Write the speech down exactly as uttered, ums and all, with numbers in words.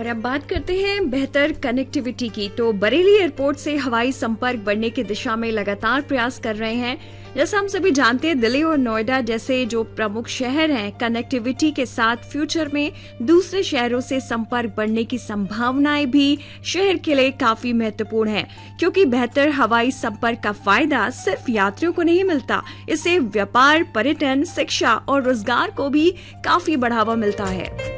और अब बात करते हैं बेहतर कनेक्टिविटी की। तो बरेली एयरपोर्ट से हवाई संपर्क बढ़ने की दिशा में लगातार प्रयास कर रहे हैं। जैसा हम सभी जानते हैं, दिल्ली और नोएडा जैसे जो प्रमुख शहर हैं, कनेक्टिविटी के साथ फ्यूचर में दूसरे शहरों से संपर्क बढ़ने की संभावनाएं भी शहर के लिए काफी महत्वपूर्ण है, क्योंकि बेहतर हवाई संपर्क का फायदा सिर्फ यात्रियों को नहीं मिलता, इससे व्यापार, पर्यटन, शिक्षा और रोजगार को भी काफी बढ़ावा मिलता है।